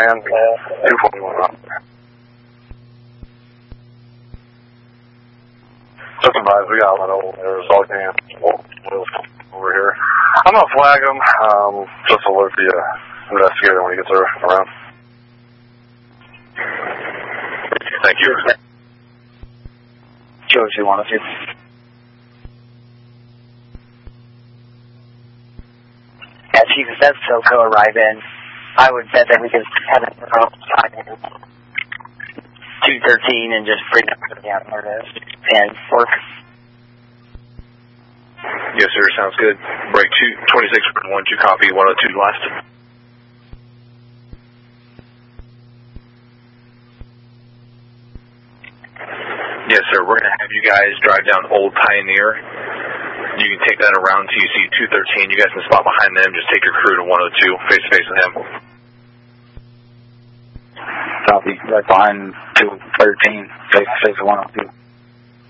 command, 241 up. Just advise, we got a lot of there's all hands over here. I'm gonna flag him, just alert the investigator when he gets around. Thank you. Joe, if you want to. Yeah, Chief, if that's SoCo arrive in, I would bet that we could have it around 213 and just bring up down where it is and work. Yes, sir. Sounds good. Break 26.12, copy 102 last. Yes, sir. We're going to have you guys drive down Old Pioneer. You can take that around till you see 213. You guys can spot behind them. Just take your crew to 102, face-to-face with him. Copy. Right behind 213, face-to-face with 102.